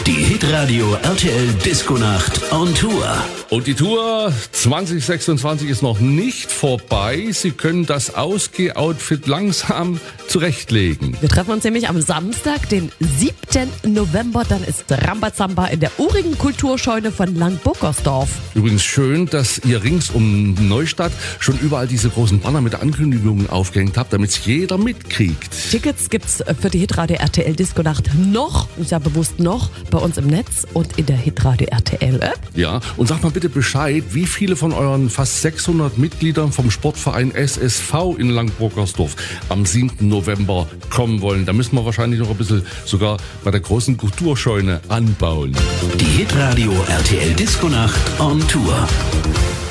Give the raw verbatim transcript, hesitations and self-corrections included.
Die Hitradio R T L Disco Nacht on Tour. Und die Tour zwanzig sechsundzwanzig ist noch nicht vorbei. Sie können das Ausgeh-Outfit langsam zurechtlegen. Wir treffen uns nämlich am Samstag, den siebten November. Dann ist Rambazamba in der urigen Kulturscheune von Langbockersdorf. Übrigens schön, dass ihr rings um Neustadt schon überall diese großen Banner mit Ankündigungen aufgehängt habt, damit es jeder mitkriegt. Tickets gibt's für die Hitradio R T L Disco Nacht noch, ich sage bewusst noch, bei uns im Netz und in der Hitradio R T L App. Ja, und sagt mal bitte Bescheid, wie viele von euren fast sechshundert Mitgliedern vom Sportverein S S V in Langbockersdorf am siebten November kommen wollen. Da müssen wir wahrscheinlich noch ein bisschen sogar bei der großen Kulturscheune anbauen. Die Hitradio R T L Disco Nacht on Tour.